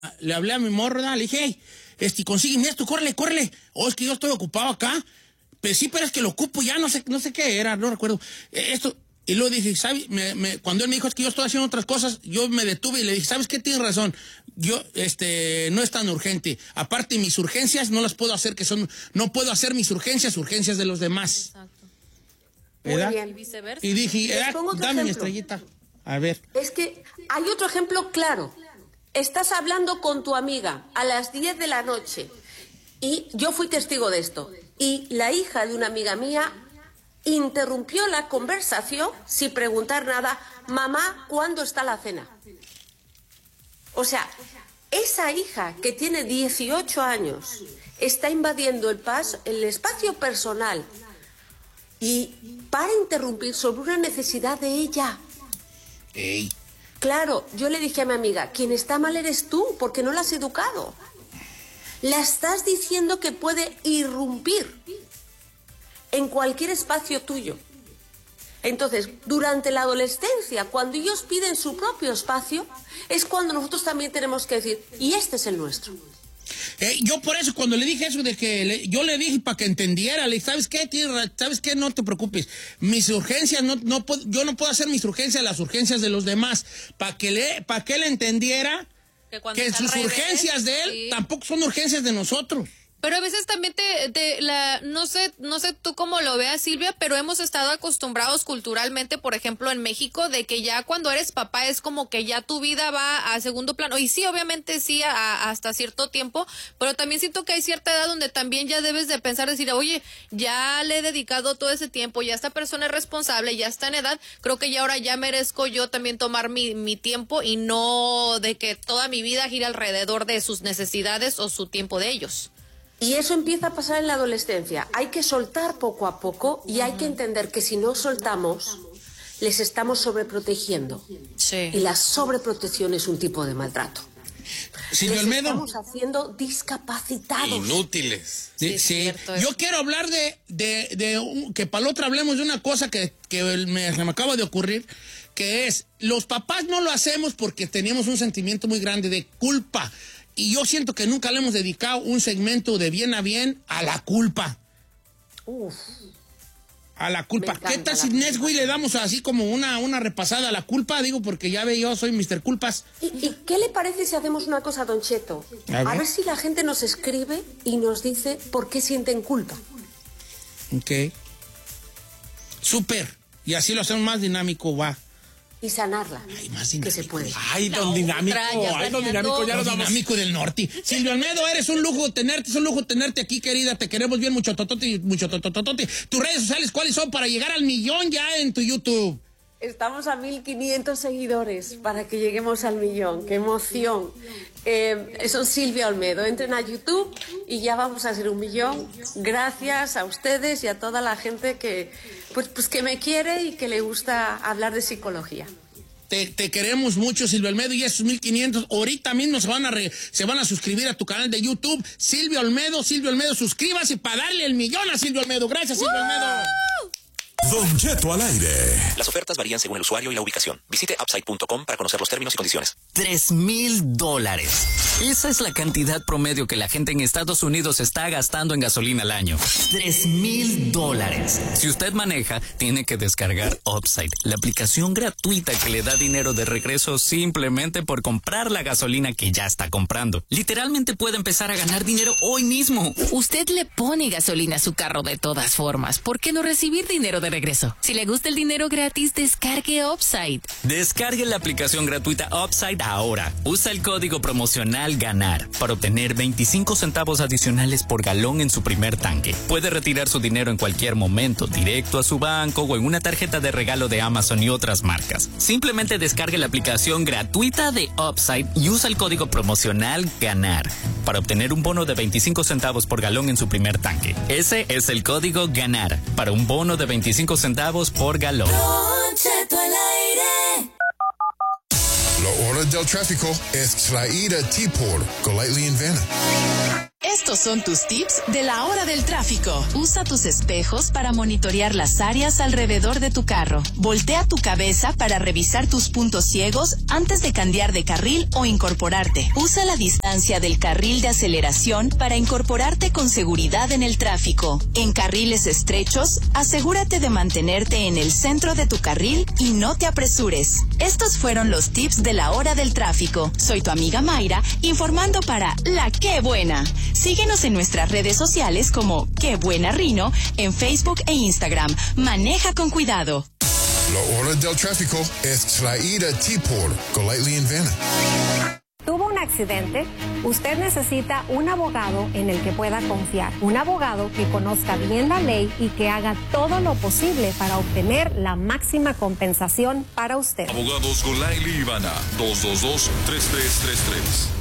le hablé a mi morro, le dije, hey, consígueme esto, córrele. Oh, es que yo estoy ocupado acá. Pues sí, pero es que lo ocupo ya, no sé qué era, no recuerdo. Esto, y luego dije, ¿sabes? Cuando él me dijo, es que yo estoy haciendo otras cosas, yo me detuve y le dije, ¿sabes qué? Tienes razón. Yo, no es tan urgente. Aparte, mis urgencias no las puedo hacer, no puedo hacer mis urgencias de los demás. Exacto. ¿Verdad? Muy bien. Y viceversa. Y dije, dame mi estrellita. A ver. Es que hay otro ejemplo claro. Estás hablando con tu amiga a las 10 de la noche y yo fui testigo de esto. Y la hija de una amiga mía interrumpió la conversación sin preguntar nada. Mamá, ¿cuándo está la cena? O sea, esa hija que tiene 18 años está invadiendo el espacio personal y para interrumpir sobre una necesidad de ella. Ey. Claro, yo le dije a mi amiga, quien está mal eres tú, porque no la has educado. La estás diciendo que puede irrumpir en cualquier espacio tuyo. Entonces, durante la adolescencia, cuando ellos piden su propio espacio, es cuando nosotros también tenemos que decir, y este es el nuestro. Yo por eso, cuando le dije eso, yo le dije para que entendiera, le dije, ¿sabes qué? ¿Sabes qué? No te preocupes. Mis urgencias, yo no puedo hacer mis urgencias las urgencias de los demás. Para que él entendiera que sus urgencias de él sí, tampoco son urgencias de nosotros. Pero a veces también no sé tú cómo lo veas, Silvia, pero hemos estado acostumbrados culturalmente, por ejemplo, en México, de que ya cuando eres papá es como que ya tu vida va a segundo plano. Y sí, obviamente sí, hasta cierto tiempo, pero también siento que hay cierta edad donde también ya debes de pensar, decir, oye, ya le he dedicado todo ese tiempo, ya esta persona es responsable, ya está en edad, creo que ya ahora ya merezco yo también tomar mi tiempo y no de que toda mi vida gira alrededor de sus necesidades o su tiempo de ellos. Y eso empieza a pasar en la adolescencia. Hay que soltar poco a poco y hay que entender que si no soltamos, les estamos sobreprotegiendo. Sí. Y la sobreprotección es un tipo de maltrato. Silvio Les Olmedo. estamos haciendo discapacitados. Inútiles. Sí. Cierto, Yo quiero hablar que para la otra hablemos de una cosa que se me acaba de ocurrir, que es, los papás no lo hacemos porque tenemos un sentimiento muy grande de culpa. Y yo siento que nunca le hemos dedicado un segmento de bien a bien a la culpa. Uf. A la culpa. Me encanta ¿Qué tal la si culpa. Nesgui le damos así como una repasada a la culpa? Digo, porque ya ve, yo soy Mr. Culpas. ¿Y qué le parece si hacemos una cosa, Don Cheto? A ver. Si la gente nos escribe y nos dice por qué sienten culpa. Ok. Súper. Y así lo hacemos más dinámico, va. Y sanarla. Ay, más que dinámico. se puede. Ay, don Dinámico. Ay, don Dinámico, ya nos Don vamos. Dinámico del Norte. Silvio Olmedo, eres un lujo tenerte aquí, querida. Te queremos bien, mucho totote. Tus redes sociales, ¿cuáles son para llegar al 1,000,000 ya en tu YouTube? Estamos a 1.500 seguidores para que lleguemos al 1,000,000. ¡Qué emoción! Son Silvia Olmedo. Entren a YouTube y ya vamos a ser 1,000,000. Gracias a ustedes y a toda la gente que, pues que me quiere y que le gusta hablar de psicología. Te queremos mucho, Silvio Olmedo, y esos 1,500 ahorita mismo se van a suscribir a tu canal de YouTube, Silvio Olmedo, suscríbase para darle el 1,000,000 a Silvio Olmedo. Gracias, Silvio Olmedo. Don Cheto al aire. Las ofertas varían según el usuario y la ubicación. Visite upside.com para conocer los términos y condiciones. $3,000. Esa es la cantidad promedio que la gente en Estados Unidos está gastando en gasolina al año. $3,000. Si usted maneja, tiene que descargar Upside, la aplicación gratuita que le da dinero de regreso simplemente por comprar la gasolina que ya está comprando. Literalmente puede empezar a ganar dinero hoy mismo. Usted le pone gasolina a su carro de todas formas. ¿Por qué no recibir dinero de regreso? Si le gusta el dinero gratis, descargue Upside. Descargue la aplicación gratuita Upside ahora. Usa el código promocional GANAR para obtener 25 centavos adicionales por galón en su primer tanque. Puede retirar su dinero en cualquier momento, directo a su banco o en una tarjeta de regalo de Amazon y otras marcas. Simplemente descargue la aplicación gratuita de Upside y usa el código promocional GANAR para obtener un bono de 25 centavos por galón en su primer tanque. Ese es el código GANAR para un bono de 25 centavos por galón. Don Cheto al aire. La hora del tráfico es traída a ti por Golightly & Vanna. Estos son tus tips de la hora del tráfico. Usa tus espejos para monitorear las áreas alrededor de tu carro. Voltea tu cabeza para revisar tus puntos ciegos antes de cambiar de carril o incorporarte. Usa la distancia del carril de aceleración para incorporarte con seguridad en el tráfico. En carriles estrechos, asegúrate de mantenerte en el centro de tu carril y no te apresures. Estos fueron los tips de la hora del tráfico. Soy tu amiga Mayra, informando para La Qué Buena. Síguenos en nuestras redes sociales como Qué Buena Rino, en Facebook e Instagram. Maneja con cuidado. La hora del tráfico es traída a ti por Golightly & Vanna. ¿Tuvo un accidente? Usted necesita un abogado en el que pueda confiar. Un abogado que conozca bien la ley y que haga todo lo posible para obtener la máxima compensación para usted. Abogados Golightly & Vanna, 222-3333.